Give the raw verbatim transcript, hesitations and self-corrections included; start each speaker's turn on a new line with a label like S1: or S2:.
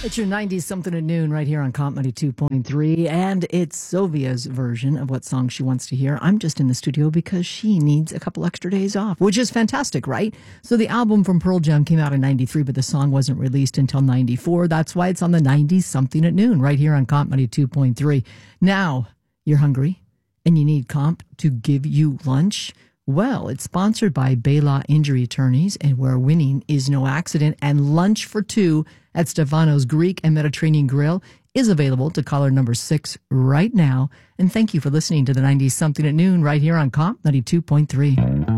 S1: It's your nineties something at noon right here on Comp ninety-two point three, and it's Sylvia's version of what song she wants to hear. I'm just in the studio because she needs a couple extra days off, which is fantastic, right? So the album from Pearl Jam came out in ninety-three, but the song wasn't released until ninety-four. That's why it's on the nineties something at noon right here on Comp ninety-two point three. Now, you're hungry and you need Comp to give you lunch. Well, it's sponsored by Baylaw Injury Attorneys, and where winning is no accident, and lunch for two at Stefano's Greek and Mediterranean Grill is available to caller number six right now. And thank you for listening to the nineties something at noon right here on Comp ninety-two point three.